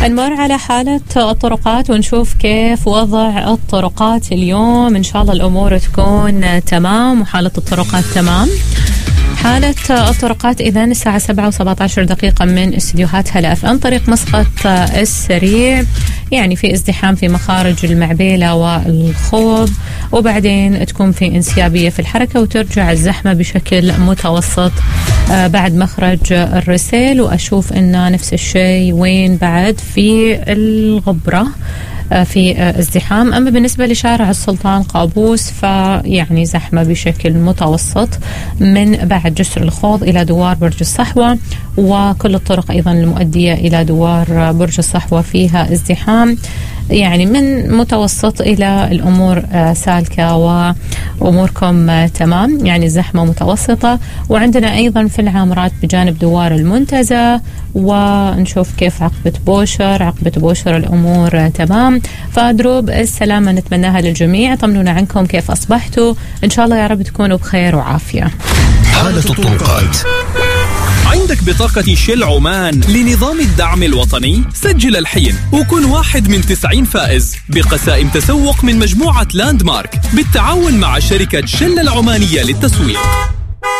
نمر على حالة الطرقات ونشوف كيف وضع الطرقات اليوم. إن شاء الله الأمور تكون تمام وحالة الطرقات تمام. حالة الطرقات إذن الساعة 7:17 من استديوهات هلا FM. طريق مسقط السريع يعني في ازدحام في مخارج المعبيلة والخوض، وبعدين تكون في انسيابية في الحركة وترجع الزحمة بشكل متوسط بعد مخرج الرسيل. وأشوف إنه نفس الشيء وين بعد في الغبرة في ازدحام. أما بالنسبة لشارع السلطان قابوس فيعني زحمة بشكل متوسط من بعد جسر الخوض إلى دوار برج الصحوة، وكل الطرق أيضا المؤدية إلى دوار برج الصحوة فيها ازدحام يعني من متوسط إلى الأمور سالكة وأموركم تمام، يعني الزحمة متوسطة. وعندنا أيضا في العامرات بجانب دوار المنتزه، ونشوف كيف عقبة بوشر الأمور تمام. فدروب السلامة نتمناها للجميع. طمنونا عنكم كيف أصبحتوا، إن شاء الله يا رب تكونوا بخير وعافية. حالة الطرقات. عندك بطاقة شيل عمان لنظام الدعم الوطني؟ سجل الحين وكن واحد من 90 فائز بقسائم تسوق من مجموعة لاند مارك بالتعاون مع شركة شل العمانية للتسويق.